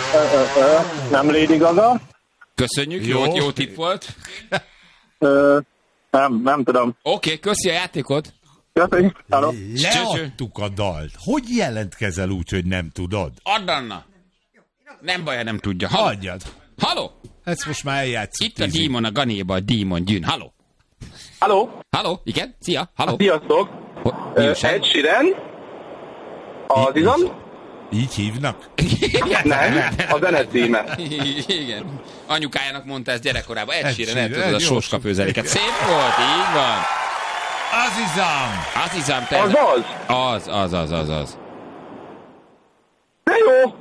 Nem Lady Gaga. Köszönjük, jó tipp volt. Nem tudom. Oké, köszi a játékot. Köszönjük. Leadtuk a dalt. Hogy jelentkezel úgy, hogy nem tudod? Add, Anna. Nem baj, nem tudja. Adjad. Halló? Ezt most már eljátszunk. Itt a Dímon a Ganéba, a Dímon Gyűn. Halló? Halló? Igen? Szia? Halló? Sziasztok. Ed Sheeran. Az izom. Így hívnak? Nem, a zene címe. Igen. Anyukájának mondta ezt gyerekkorában. Ed Sheeran, el tudod a sóskapőzeléket. Szép volt, így van. Azizam, te. Az. De jó.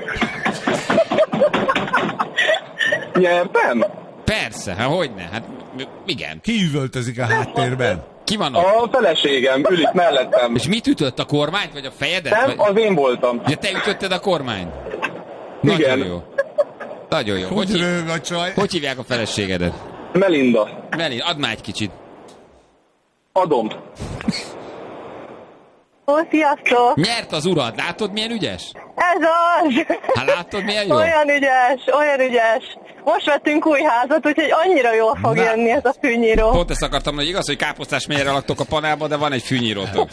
Nyertem? Persze, hát hogyne, hát igen. Ki üvöltözik a háttérben? Ki van ott? A feleségem ül itt mellettem. És mit ütött, a kormányt, vagy a fejedet? Nem, vagy... az én voltam. Ja, te ütötted a kormányt? Igen. Nagyon jó. Nagyon jó. Hogy rög a csaj? Hogy hívják a feleségedet? Melinda. Add már egy kicsit. Adom. Ó, sziasztok! Nyert az urad, látod milyen ügyes? Ez az! Hát látod milyen jó? Olyan ügyes. Most vettünk új házat, úgyhogy annyira jól fog jönni ez a fűnyíró. Pont ezt akartam, hogy igaz, hogy Káposztás megyére laktok a panelba, de van egy fűnyírótok.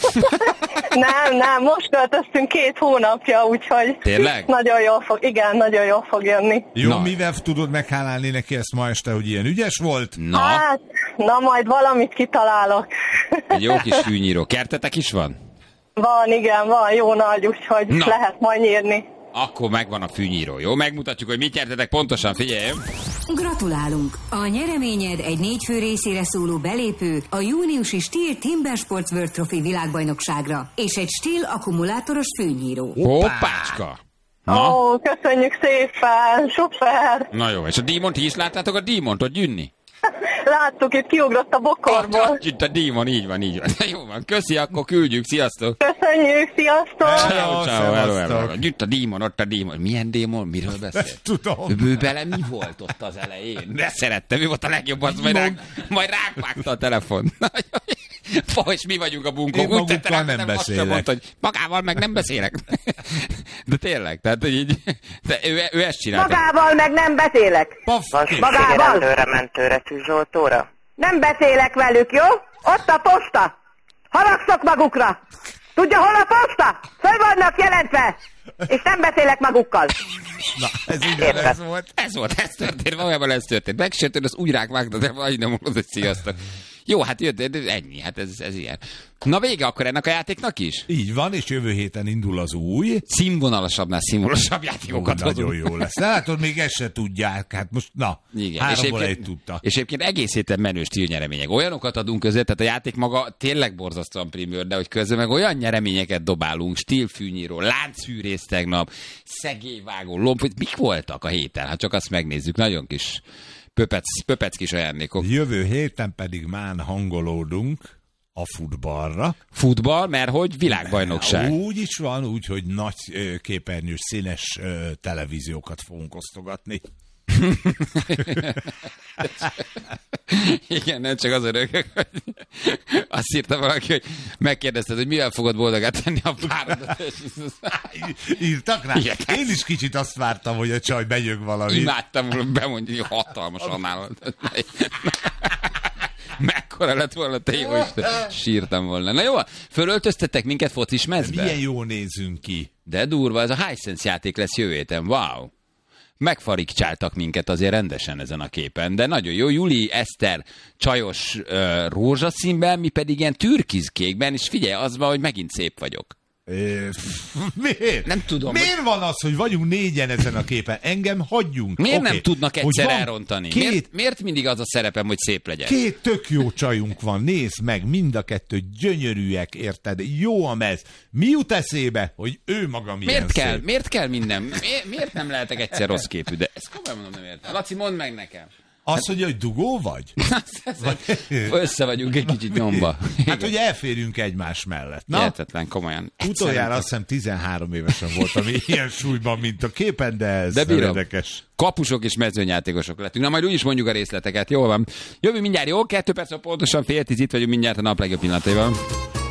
Nem, most költöztünk 2 hónapja, úgyhogy... Tényleg? Nagyon jól fog jönni. Jó, mivel tudod meghálálni neki ezt ma este, hogy ilyen ügyes volt? Na majd valamit kitalálok. Egy jó kis fűnyíró. Kertetek is van? Van, jó nagy, úgyhogy lehet majd nyírni. Akkor megvan a fűnyíró, jó? Megmutatjuk, hogy mit nyertetek pontosan, figyelj! Gratulálunk! A nyereményed egy 4 fő részére szóló belépő a júniusi Stihl Timber Sports World Trophy világbajnokságra és egy Stihl akkumulátoros fűnyíró. Hoppácska! Ó, köszönjük szépen, szuper! Na jó, és a dímont is láttátok, a dímont ott Gyünni? Láttuk, itt kiugrott a bokorból. Itt a dímon, így van. Jó van, köszi, akkor küldjük, sziasztok! Köszönjük, sziasztok! Hello. Itt a dímon, ott a dímon. Milyen dímon? Miről beszél? Tudom. Ő bele mi volt ott az elején? De szerettem, ő volt a legjobb, az majd rákvágta a telefon. És mi vagyunk a bunkók. Én magukkal nem beszélek. Mondta, hogy magával meg nem beszélek. De tényleg, tehát így, de ő ezt csinálta. Magával meg nem beszélek. Magával. Mentőre, tűzoltóra. Nem beszélek velük, jó? Ott a poszta. Haragszok magukra. Tudja, hol a poszta? Föl vannak jelentve. És nem beszélek magukkal. Na, ez volt. Ez történt, valójában ez történt. Megsértőd, az úgy rákvágta, de vagy nem mondod, hogy sziasztok. Jó, hát jött, ennyi, hát ez ilyen. Na vége akkor ennek a játéknak is? Így van, és jövő héten indul az új. Színvonalasabbnál színvonalasabb játékokat nagyon jó lesz. Látod, még ezt se tudják, hát most igen. 3-ból 1 tudta. És egyébként egész héten menő stíl nyeremények. Olyanokat adunk közé, tehát a játék maga tényleg borzasztóan primőr, de hogy közben meg olyan nyereményeket dobálunk, stílfűnyíró, láncfűrész tegnap, szegélyvágó, lomb, hogy mik voltak a héten, hát csak azt megnézzük, nagyon kis pöpec kis ajándékok. Jövő héten pedig már hangolódunk a futballra. Futball, mert hogy világbajnokság. Úgy is van, úgy, hogy nagy képernyős színes televíziókat fogunk osztogatni. Igen, nem csak az örökök, hogy azt írta valaki, hogy megkérdezted, hogy mivel fogod boldogát tenni a párodat. Írtak rá? Igen, én is kicsit azt vártam, hogy a csaj bejön valamit. Imádtam volna bemondani, hogy hatalmasan állat. Mekkora lett volna, te jó Isten. Sírtam volna. Na jó, fölöltöztettek minket focis mezbe? Milyen jól nézünk ki. De durva, ez a Hisense játék lesz jövő héten. Wow. Megfarigcsáltak minket azért rendesen ezen a képen, de nagyon jó. Juli Eszter csajos rózsaszínben, mi pedig ilyen türkizkékben, és figyelj, az van, hogy megint szép vagyok. Miért? Nem tudom. Miért van az, hogy vagyunk 4-en ezen a képen? Engem hagyjunk. Miért nem tudnak egyszer elrontani? Miért mindig az a szerepem, hogy szép legyen? 2 tök jó csajunk van, nézd meg, mind a 2 gyönyörűek, érted? Jó a mez. Mi jut eszébe, hogy ő maga milyen szép? Miért kell minden? Miért nem lehetek egyszer rossz képű? De ezt komolyan mondom, nem értem. Laci, mondd meg nekem. Azt mondja, hogy dugó vagy? Össze vagyunk egy kicsit nyomba. Hát, hogy elférjünk egymás mellett. Na? Értetlen, komolyan. Utoljára azt hiszem 13 évesen voltam ilyen súlyban, mint a képen, de ez érdekes. Kapusok és mezőnyjátékosok lettünk. Na majd úgyis mondjuk a részleteket. Jól van. Jövő mindjárt, jó? 2 perc, pontosan 9:30 itt vagyunk mindjárt a nap legjobb pillanataival.